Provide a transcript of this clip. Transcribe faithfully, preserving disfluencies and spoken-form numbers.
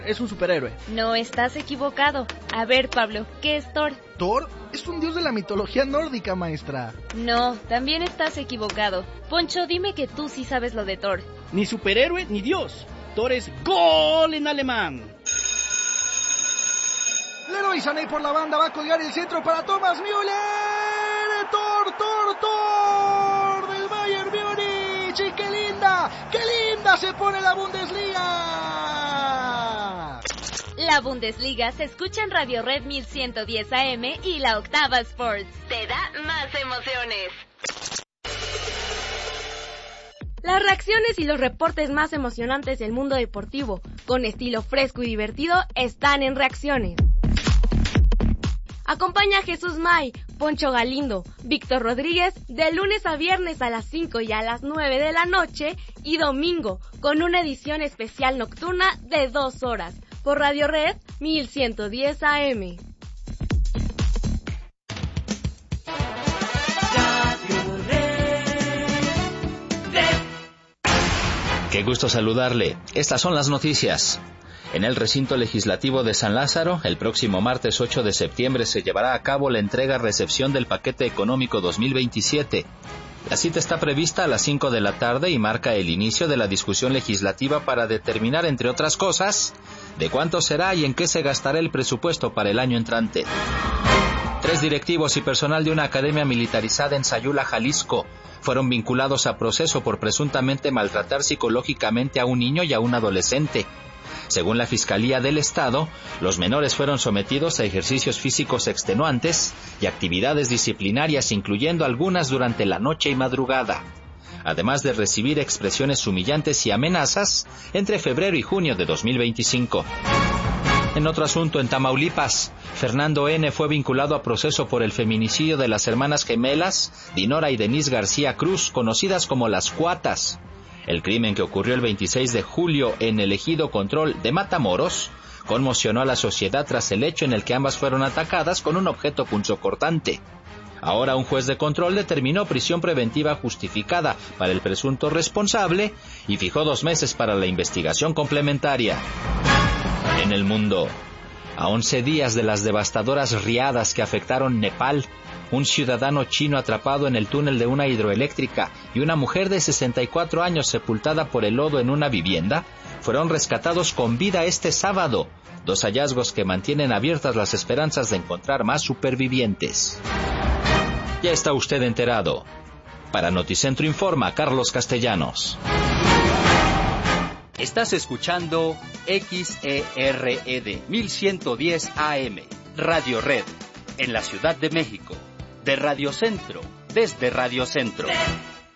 Es un superhéroe. No, estás equivocado. A ver, Pablo, ¿qué es Thor? ¿Thor? Es un dios de la mitología nórdica, maestra. No, también estás equivocado. Poncho, dime que tú sí sabes lo de Thor. Ni superhéroe ni dios. Thor es gol en alemán. Leroy Sané por la banda va a colgar el centro para Thomas Müller. Thor, Thor, Thor del Bayern Múnich. Y qué linda, qué linda se pone la Bundesliga. La Bundesliga se escucha en Radio Red mil ciento diez A M y la Octava Sports. Te da más emociones. Las reacciones y los reportes más emocionantes del mundo deportivo, con estilo fresco y divertido, están en Reacciones. Acompaña a Jesús May, Poncho Galindo, Víctor Rodríguez, de lunes a viernes a las cinco y a las nueve de la noche y domingo, con una edición especial nocturna de dos horas, por Radio Red mil ciento diez A M. Qué gusto saludarle. Estas son las noticias. En el recinto legislativo de San Lázaro, el próximo martes ocho de septiembre se llevará a cabo la entrega-recepción del paquete económico dos mil veintisiete. La cita está prevista a las cinco de la tarde y marca el inicio de la discusión legislativa para determinar, entre otras cosas, de cuánto será y en qué se gastará el presupuesto para el año entrante. Tres directivos y personal de una academia militarizada en Sayula, Jalisco, fueron vinculados a proceso por presuntamente maltratar psicológicamente a un niño y a un adolescente. Según la Fiscalía del Estado, los menores fueron sometidos a ejercicios físicos extenuantes y actividades disciplinarias, incluyendo algunas durante la noche y madrugada, además de recibir expresiones humillantes y amenazas entre febrero y junio de dos mil veinticinco. En otro asunto, en Tamaulipas, Fernando N. fue vinculado a proceso por el feminicidio de las hermanas gemelas Dinora y Denise García Cruz, conocidas como las Cuatas. El crimen, que ocurrió el veintiséis de julio en el ejido Control de Matamoros, conmocionó a la sociedad tras el hecho en el que ambas fueron atacadas con un objeto punzocortante. Ahora un juez de control determinó prisión preventiva justificada para el presunto responsable y fijó dos meses para la investigación complementaria. En el mundo, a once días de las devastadoras riadas que afectaron Nepal, un ciudadano chino atrapado en el túnel de una hidroeléctrica y una mujer de sesenta y cuatro años sepultada por el lodo en una vivienda fueron rescatados con vida este sábado, dos hallazgos que mantienen abiertas las esperanzas de encontrar más supervivientes. Ya está usted enterado. Para Noticentro informa Carlos Castellanos. Estás escuchando X E R E D mil ciento diez A M, Radio Red, en la Ciudad de México. De Radio Centro, desde Radio Centro.